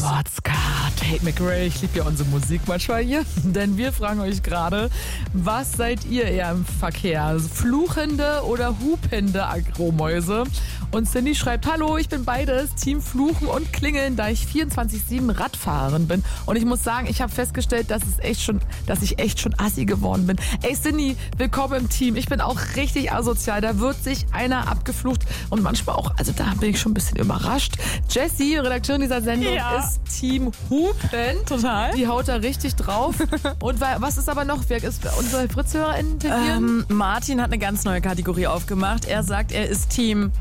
Sportscar, Tate McRae, ich liebe ja unsere Musik manchmal hier, denn wir fragen euch gerade, was seid ihr eher im Verkehr? Fluchende oder hupende Agromäuse? Und Cindy schreibt, hallo, ich bin beides, Team Fluchen und Klingeln, da ich 24/7 Radfahrerin bin. Und ich muss sagen, ich habe festgestellt, dass ich echt schon assi geworden bin. Ey Cindy, willkommen im Team. Ich bin auch richtig asozial. Da wird sich einer abgeflucht und manchmal auch, also da bin ich schon ein bisschen überrascht. Jessie, Redakteurin dieser Sendung, ist Team Hupen. Total. Die haut da richtig drauf. Und was ist aber noch? Wer ist unser Fritzhörer interviewt? Martin hat eine ganz neue Kategorie aufgemacht. Er sagt, er ist Team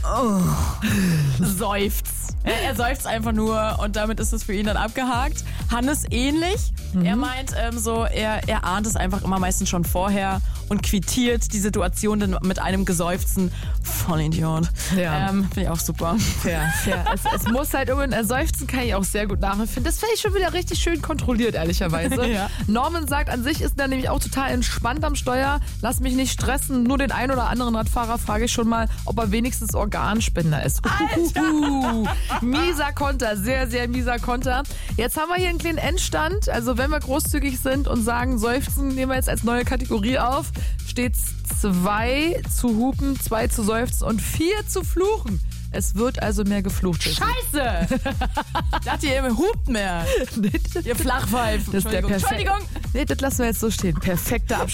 Seufz. Er seufzt einfach nur und damit ist es für ihn dann abgehakt. Hannes ähnlich. Er meint er ahnt es einfach immer meistens schon vorher und quittiert die Situation dann mit einem Geseufzen. Voll Idiot. Ja. Finde ich auch super. Fair. Es muss halt irgendwann, Seufzen kann ich auch sehr gut nachempfinden. Das finde ich schon wieder richtig schön kontrolliert, ehrlicherweise. Ja. Norman sagt, an sich ist er nämlich auch total entspannt am Steuer. Lass mich nicht stressen. Nur den einen oder anderen Radfahrer frage ich schon mal, ob er wenigstens Organspender ist. Mieser Konter, sehr, sehr mieser Konter. Jetzt haben wir hier einen kleinen Endstand. Also wenn wir großzügig sind und sagen, Seufzen nehmen wir jetzt als neue Kategorie auf, steht's 2 zu hupen, 2 zu seufzen und 4 zu fluchen. Es wird also mehr geflucht. Scheiße! Ich dachte, ihr hupt mehr. Ihr Flachpfeifen. Das ist der Entschuldigung. Nee, das lassen wir jetzt so stehen. Perfekter Abschluss.